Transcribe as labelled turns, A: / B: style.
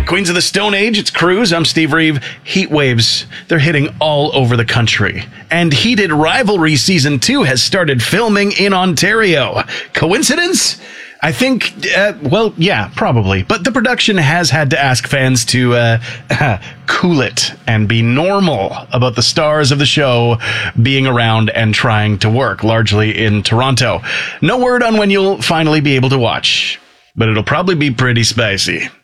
A: Queens of the Stone Age, it's Cruz. I'm Steve Reeve. Heat waves, they're hitting all over the country. And Heated Rivalry Season 2 has started filming in Ontario. Coincidence? I think, well, yeah, probably. But the production has had to ask fans to cool it and be normal about the stars of the show being around and trying to work, largely in Toronto. No word on when you'll finally be able to watch, but it'll probably be pretty spicy.